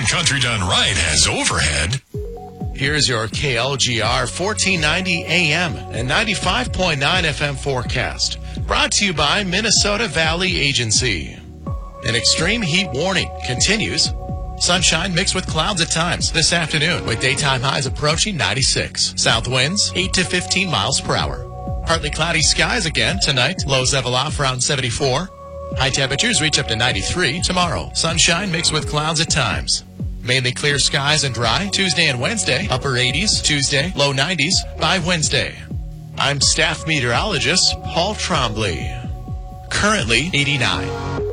American country done right has overhead. Here's your KLGR 1490 AM and 95.9 FM forecast. Brought to you by Minnesota Valley Agency. An extreme heat warning continues. Sunshine mixed with clouds at times this afternoon with daytime highs approaching 96. South winds 8 to 15 miles per hour. Partly cloudy skies again tonight. Lows level off around 74. High temperatures reach up to 93 tomorrow. Sunshine mixed with clouds at times. Mainly clear skies and dry Tuesday and Wednesday. Upper 80s Tuesday, low 90s by Wednesday. I'm staff meteorologist Paul Trombley. Currently 89.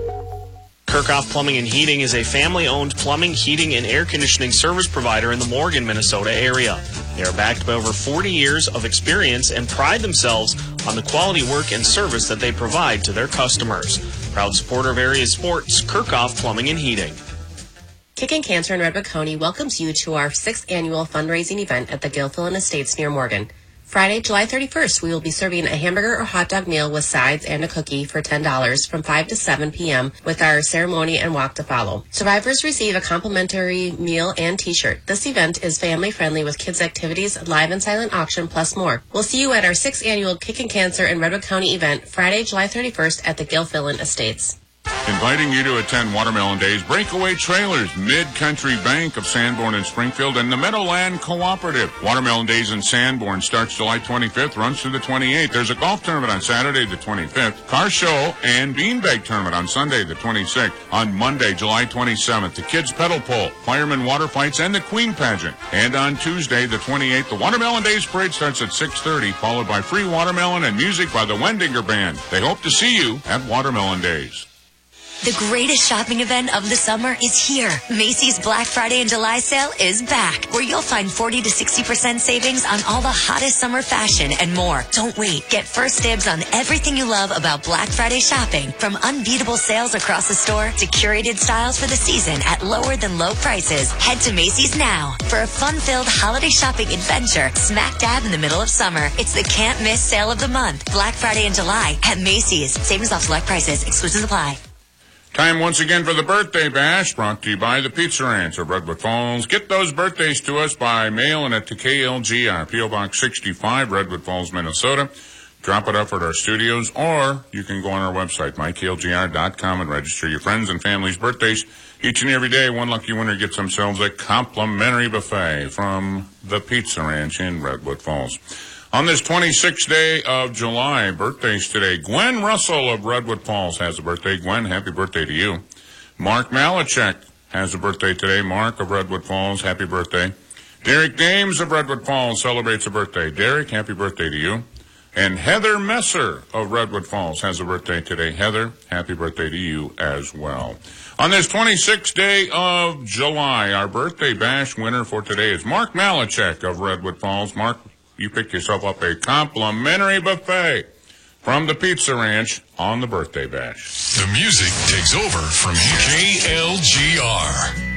Kirchhoff Plumbing and Heating is a family-owned plumbing, heating, and air conditioning service provider in the Morgan, Minnesota area. They are backed by over 40 years of experience and pride themselves on the quality work and service that they provide to their customers. Proud supporter of area sports, Kirchhoff Plumbing and Heating. Kicking Cancer in Redwood County welcomes you to our 6th annual fundraising event at the Gilfillan Estates near Morgan. Friday, July 31st, we will be serving a hamburger or hot dog meal with sides and a cookie for $10 from 5 to 7 p.m. with our ceremony and walk to follow. Survivors receive a complimentary meal and t-shirt. This event is family-friendly with kids' activities, live and silent auction, plus more. We'll see you at our 6th annual Kicking Cancer in Redwood County event, Friday, July 31st at the Gilfillan Estates. Inviting you to attend Watermelon Days, Breakaway Trailers, Mid-Country Bank of Sanborn and Springfield, and the Meadowland Cooperative. Watermelon Days in Sanborn starts July 25th, runs through the 28th. There's a golf tournament on Saturday the 25th, car show and beanbag tournament on Sunday the 26th. On Monday, July 27th, the kids pedal pole, fireman water fights, and the Queen pageant. And on Tuesday the 28th, the Watermelon Days parade starts at 6:30, followed by free watermelon and music by the Wendinger Band. They hope to see you at Watermelon Days. The greatest shopping event of the summer is here. Macy's Black Friday and July sale is back, where you'll find 40 to 60% savings on all the hottest summer fashion and more. Don't wait. Get first dibs on everything you love about Black Friday shopping, from unbeatable sales across the store to curated styles for the season at lower than low prices. Head to Macy's now for a fun-filled holiday shopping adventure smack dab in the middle of summer. It's the can't miss sale of the month. Black Friday in July at Macy's. Savings off select prices. Exclusions apply. Time once again for the Birthday Bash, brought to you by the Pizza Ranch of Redwood Falls. Get those birthdays to us by mailing it to KLGR, P.O. Box 65, Redwood Falls, Minnesota. Drop it up at our studios, or you can go on our website, myklgr.com, and register your friends and family's birthdays. Each and every day, one lucky winner gets themselves a complimentary buffet from the Pizza Ranch in Redwood Falls. On this 26th day of July, birthdays today. Gwen Russell of Redwood Falls has a birthday. Gwen, happy birthday to you. Mark Malachek has a birthday today. Mark of Redwood Falls, happy birthday. Derek Dames of Redwood Falls celebrates a birthday. Derek, happy birthday to you. And Heather Messer of Redwood Falls has a birthday today. Heather, happy birthday to you as well. On this 26th day of July, our Birthday Bash winner for today is Mark Malachek of Redwood Falls. Mark, you pick yourself up a complimentary buffet from the Pizza Ranch on the Birthday Bash. The music takes over from KLGR.